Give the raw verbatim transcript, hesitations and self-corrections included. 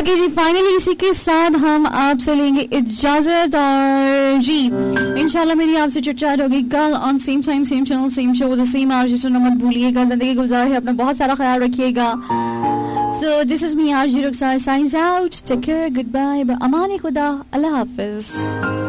Okay जी, finally इसी के साथ हम आपसे लेंगे इजाजत और जी इंशाल्लाह मेरी आपसे चिटचाट होगी कल on same time same channel same show the same hour. जिसको मत भूलिएगा, जिंदगी गुजार है, अपना बहुत सारा ख्याल रखिएगा। So this is me RJ Rukhsar science out, take care, good bye, अमान खुदा, अल्लाह हाफिज।